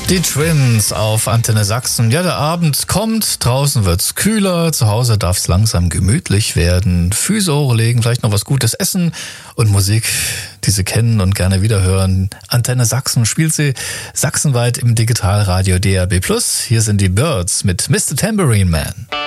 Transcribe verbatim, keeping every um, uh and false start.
Die Twins auf Antenne Sachsen. Ja, der Abend kommt, draußen wird's kühler, zu Hause darf's langsam gemütlich werden. Füße hochlegen, vielleicht noch was Gutes essen und Musik, die Sie kennen und gerne wiederhören. Antenne Sachsen spielt sie sachsenweit im Digitalradio D A B plus. Hier sind die Birds mit Mister Tambourine Man.